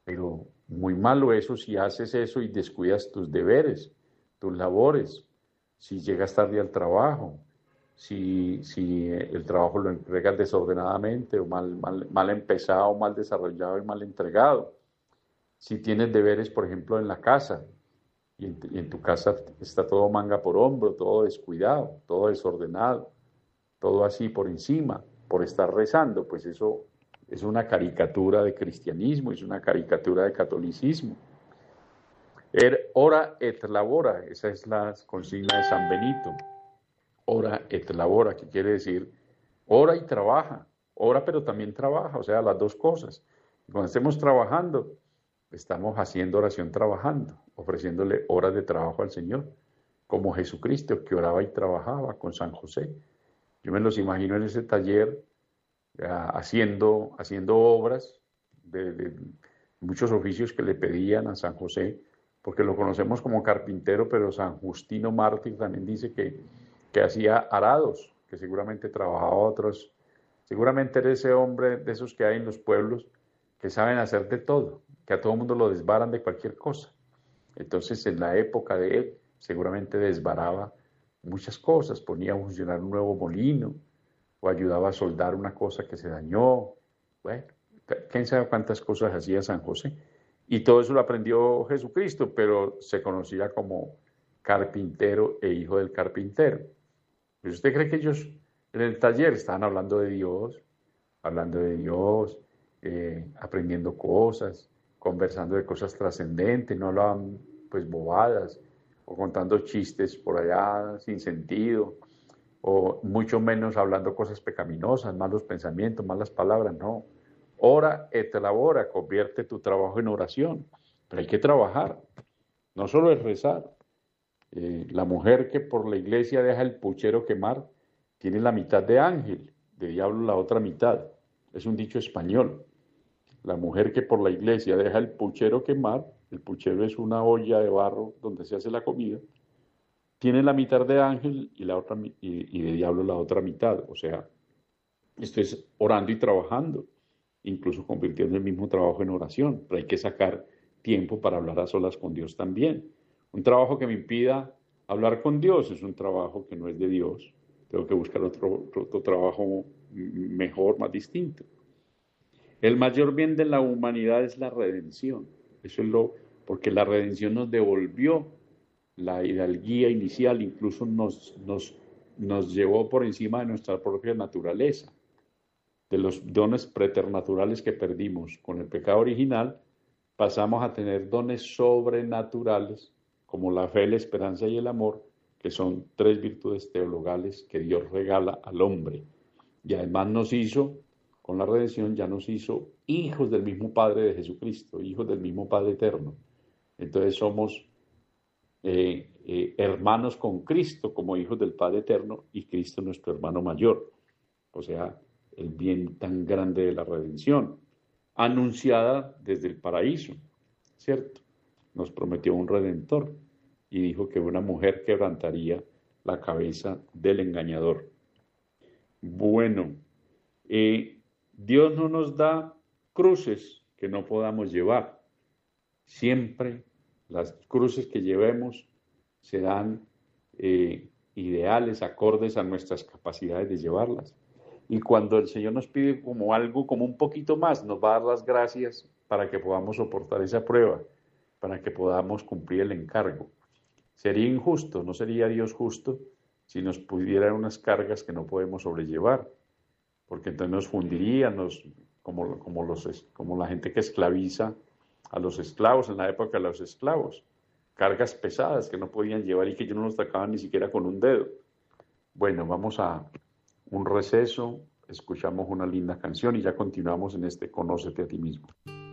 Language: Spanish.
Pero muy malo eso si haces eso y descuidas tus deberes, tus labores, si llegas tarde al trabajo, si el trabajo lo entregas desordenadamente o mal empezado, mal desarrollado y mal entregado. Si tienes deberes, por ejemplo, en la casa y en tu casa está todo manga por hombro, todo descuidado, todo desordenado, todo así por encima, por estar rezando, pues eso es una caricatura de cristianismo, es una caricatura de catolicismo. Ora et labora, esa es la consigna de San Benito. Ora et labora, que quiere decir ora y trabaja, ora pero también trabaja, o sea, las dos cosas. Y cuando estemos trabajando, estamos haciendo oración trabajando, ofreciéndole horas de trabajo al Señor, como Jesucristo que oraba y trabajaba con San José. Yo me los imagino en ese taller haciendo obras de muchos oficios que le pedían a San José, porque lo conocemos como carpintero, pero San Justino Mártir también dice que hacía arados, que seguramente trabajaba otros. Seguramente era ese hombre de esos que hay en los pueblos que saben hacer de todo, que a todo mundo lo desbaran de cualquier cosa. Entonces, en la época de él, seguramente desbaraba muchas cosas, ponía a funcionar un nuevo molino, o ayudaba a soldar una cosa que se dañó. Bueno, quién sabe cuántas cosas hacía San José. Y todo eso lo aprendió Jesucristo, pero se conocía como carpintero e hijo del carpintero. Pues usted cree que ellos en el taller estaban hablando de Dios, aprendiendo cosas, conversando de cosas trascendentes, no hablaban pues bobadas o contando chistes por allá sin sentido, o mucho menos hablando cosas pecaminosas, malos pensamientos, malas palabras, no. Ora et labora, convierte tu trabajo en oración, pero hay que trabajar, no solo es rezar. La mujer que por la iglesia deja el puchero quemar, tiene la mitad de ángel, de diablo la otra mitad. Es un dicho español. La mujer que por la iglesia deja el puchero quemar, el puchero es una olla de barro donde se hace la comida, tiene la mitad de ángel y, la otra, y de diablo la otra mitad. O sea, esto es orando y trabajando, incluso convirtiendo el mismo trabajo en oración, pero hay que sacar tiempo para hablar a solas con Dios también. Un trabajo que me impida hablar con Dios es un trabajo que no es de Dios. Tengo que buscar otro trabajo mejor, más distinto. El mayor bien de la humanidad es la redención. Eso es porque la redención nos devolvió la hidalguía inicial, incluso nos llevó por encima de nuestra propia naturaleza, de los dones preternaturales que perdimos con el pecado original, pasamos a tener dones sobrenaturales como la fe, la esperanza y el amor, que son tres virtudes teologales que Dios regala al hombre. Y además nos hizo, con la redención, ya nos hizo hijos del mismo Padre de Jesucristo, hijos del mismo Padre eterno. Entonces somos hermanos con Cristo como hijos del Padre eterno y Cristo nuestro hermano mayor. O sea, el bien tan grande de la redención, anunciada desde el paraíso, ¿cierto? Nos prometió un redentor y dijo que una mujer quebrantaría la cabeza del engañador. Bueno, Dios no nos da cruces que no podamos llevar. Siempre las cruces que llevemos serán ideales, acordes a nuestras capacidades de llevarlas. Y cuando el Señor nos pide como algo, como un poquito más, nos va a dar las gracias para que podamos soportar esa prueba, para que podamos cumplir el encargo. Sería injusto, no sería Dios justo si nos pudieran unas cargas que no podemos sobrellevar, porque entonces nos fundiría, como la gente que esclaviza a los esclavos en la época de los esclavos, cargas pesadas que no podían llevar y que ellos no los sacaban ni siquiera con un dedo. Bueno, vamos a un receso, escuchamos una linda canción y ya continuamos en este Conócete a ti mismo.